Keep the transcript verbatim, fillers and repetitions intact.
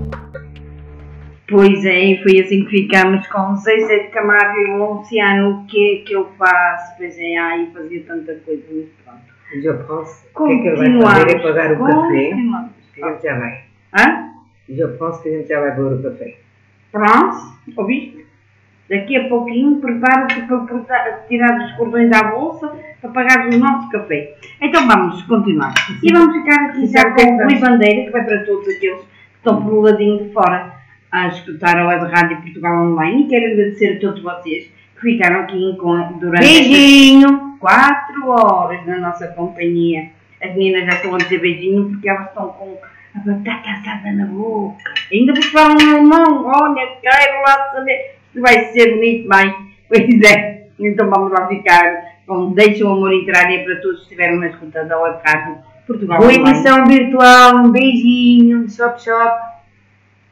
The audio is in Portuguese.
Pois é, e foi assim que ficamos com Zezé de Camargo e o Luciano. O que é que eu faço? Pois é, ai, fazia tanta coisa, mas pronto. Je pense que o que é que ele vai fazer é pagar o café. Que a gente já vai. Hã? Je pense que a gente já vai beber o café. Pronto, ouviste? Daqui a pouquinho prepara-te para tirar os cordões da bolsa para pagar o nosso café. Então vamos continuar. E vamos ficar aqui já com o Rui Bandeira, que vai para todos aqueles que estão pelo ladinho de fora a escutar a Web Rádio Portugal Online. E quero agradecer a todos vocês que ficaram aqui com, durante beijinho! quatro horas na nossa companhia. As meninas já estão a dizer beijinho porque elas estão com a batata assada na boca. Ainda vos falam no alemão. Olha, quero lá saber se vai ser bonito, bem. Pois é. Então vamos lá ficar com Deixa o Amor Entrar, e é para todos que estiveram na escuta da Web Rádio Portugal Boa Online. emissão virtual, um beijinho, shop shop.